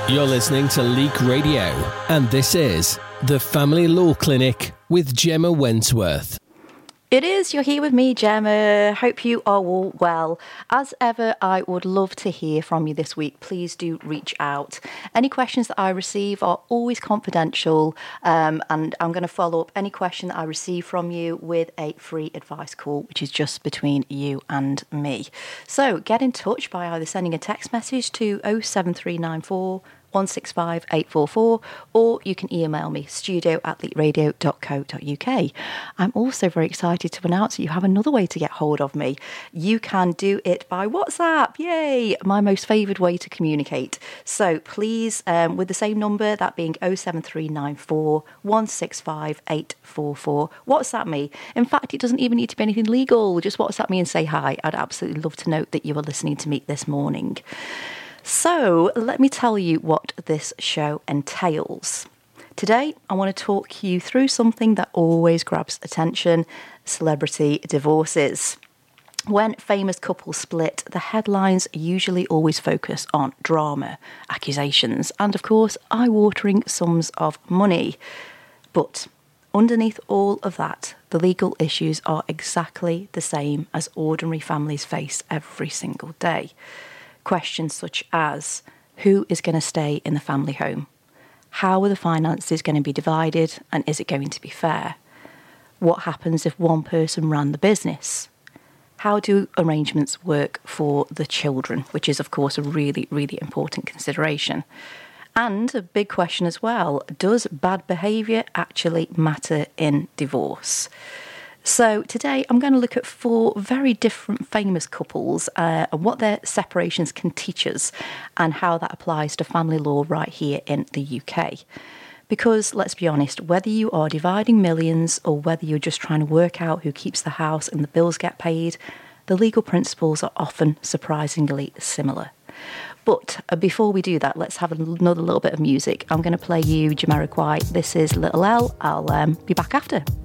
You're listening to Leak Radio, and this is the Family Law Clinic with Gemma Wentworth. It is. You're here with me, Gemma. Hope you are all well. As ever, I would love to hear from you this week. Please do reach out. Any questions that I receive are always confidential, and I'm going to follow up any question that I receive from you with a free advice call, which is just between you and me. So get in touch by either sending a text message to 07394 165 844, or you can email me, studio@leakradio.co.uk. I'm also very excited to announce that you have another way to get hold of me. You can do it by WhatsApp. Yay! My most favoured way to communicate. So please, with the same number, that being 07394 165 844, WhatsApp me. In fact, it doesn't even need to be anything legal. Just WhatsApp me and say hi. I'd absolutely love to know that you are listening to me this morning. So let me tell you what this show entails. Today, I want to talk you through something that always grabs attention: celebrity divorces. When famous couples split, the headlines usually always focus on drama, accusations, and of course, eye-watering sums of money. But underneath all of that, the legal issues are exactly the same as ordinary families face every single day. Questions such as, who is going to stay in the family home? How are the finances going to be divided, and is it going to be fair? What happens if one person ran the business? How do arrangements work for the children, which is, of course, a really, really important consideration. And a big question as well, does bad behaviour actually matter in divorce? So today I'm going to look at 4 very different famous couples and what their separations can teach us, and how that applies to family law right here in the UK. Because let's be honest, whether you are dividing millions or whether you're just trying to work out who keeps the house and the bills get paid, the legal principles are often surprisingly similar. But before we do that, let's have another little bit of music. I'm going to play you Jamiroquai. This is Little L. I'll be back after.